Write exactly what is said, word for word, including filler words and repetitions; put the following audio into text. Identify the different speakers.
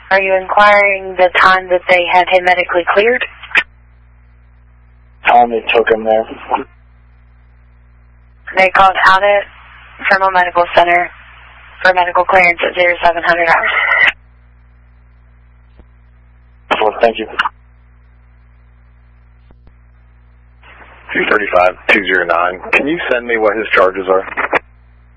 Speaker 1: Are you inquiring the time that they had him medically cleared?
Speaker 2: Time they took him there.
Speaker 1: They called out at Thermal Medical Center for medical clearance at zero seven hundred hours.
Speaker 2: Well, thank you.
Speaker 3: two thirty-five two oh nine. Can you send me what his charges are?